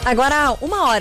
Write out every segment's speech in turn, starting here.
Agora,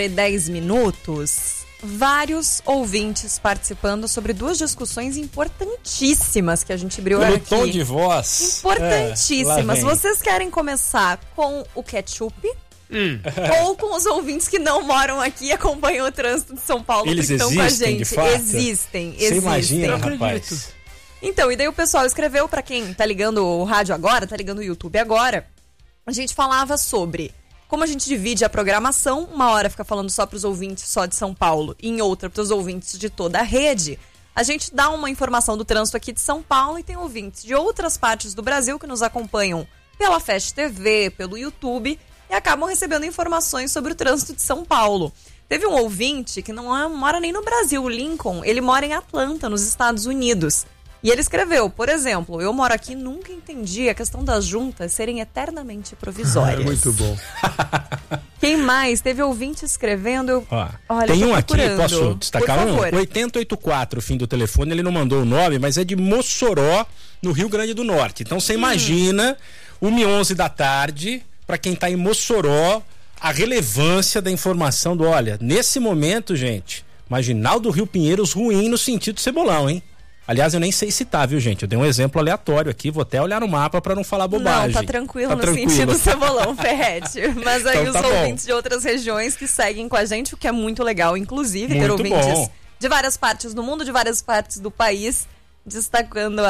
1h10, vários ouvintes participando sobre duas discussões importantíssimas que a gente abriu aqui. Pelo tom de voz. Importantíssimas. Vocês querem começar com o ketchup? Ou com os ouvintes que não moram aqui e acompanham o trânsito de São Paulo? Eles que estão com a gente? De fato? Existem. Você imagina, rapaz? Então, e daí o pessoal escreveu, pra quem tá ligando o rádio agora, tá ligando o YouTube agora, a gente falava sobre como a gente divide a programação. Uma hora fica falando só pros ouvintes só de São Paulo, e em outra pros ouvintes de toda a rede. A gente dá uma informação do trânsito aqui de São Paulo e tem ouvintes de outras partes do Brasil que nos acompanham pela Fast TV, pelo YouTube, e acabam recebendo informações sobre o trânsito de São Paulo. Teve um ouvinte que não mora nem no Brasil, o Lincoln, ele mora em Atlanta, nos Estados Unidos. E ele escreveu, por exemplo, eu moro aqui e nunca entendi a questão das juntas serem eternamente provisórias. Muito bom. Quem mais? Teve ouvinte escrevendo. Olha, tem um aqui, posso destacar um? 8084, o fim do telefone, ele não mandou o nome, mas é de Mossoró, no Rio Grande do Norte. Então você imagina, 1h11 da tarde, para quem tá em Mossoró, a relevância da informação do, olha, nesse momento, gente, Marginal do Rio Pinheiros ruim no sentido Cebolão, hein? Aliás, eu nem sei citar, viu, gente? Eu dei um exemplo aleatório aqui, vou até olhar no mapa pra não falar bobagem. Não, tá tranquilo no sentido Cebolão, Ferrete. Mas aí então, os ouvintes de outras regiões que seguem com a gente, o que é muito legal, inclusive, muito ter ouvintes de várias partes do mundo, de várias partes do país, destacando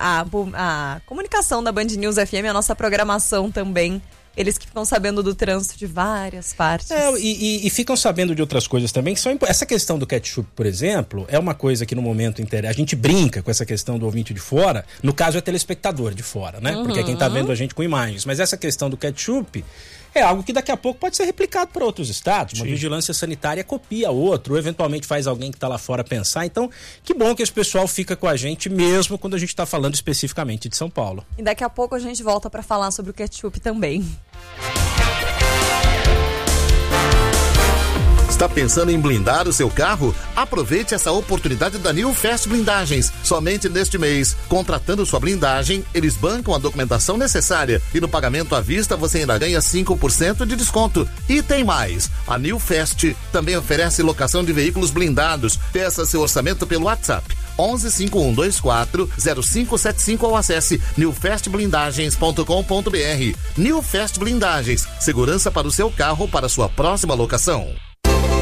a comunicação da Band News FM, a nossa programação também. Eles que ficam sabendo do trânsito de várias partes. E ficam sabendo de outras coisas também, que são essa questão do ketchup, por exemplo, é uma coisa que no momento a gente brinca com essa questão do ouvinte de fora, no caso é telespectador de fora, né? Porque é quem tá vendo a gente com imagens. Mas essa questão do ketchup é algo que daqui a pouco pode ser replicado para outros estados. Uma vigilância sanitária copia outro, ou eventualmente faz alguém que está lá fora pensar. Então, que bom que esse pessoal fica com a gente, mesmo quando a gente está falando especificamente de São Paulo. E daqui a pouco a gente volta para falar sobre o ketchup também. Está pensando em blindar o seu carro? Aproveite essa oportunidade da New Fast Blindagens. Somente neste mês, contratando sua blindagem, eles bancam a documentação necessária e no pagamento à vista você ainda ganha 5% de desconto. E tem mais, a New Fast também oferece locação de veículos blindados. Peça seu orçamento pelo WhatsApp 11 5124 0575 ou acesse newfastblindagens.com.br. New Fast Blindagens, segurança para o seu carro para sua próxima locação.